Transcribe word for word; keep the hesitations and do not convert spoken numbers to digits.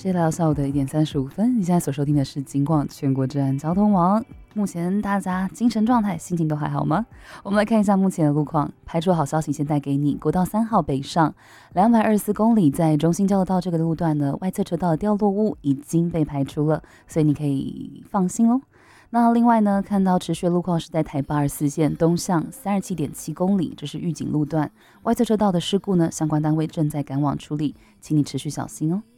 时间来到下午的一点三十五分，你现在所收听的是警广全国治安交通网。目前大家精神状态、心情都还好吗？我们来看一下目前的路况。排除好消息先带给你，国道三号北上两百二十四公里，在中心交流道这个路段的外侧车道的掉落物已经被排除了，所以你可以放心咯。那另外呢，看到持续的路况是在台八二四线东向三十七点七公里，这是预警路段，外侧车道的事故呢，相关单位正在赶往处理，请你持续小心哦。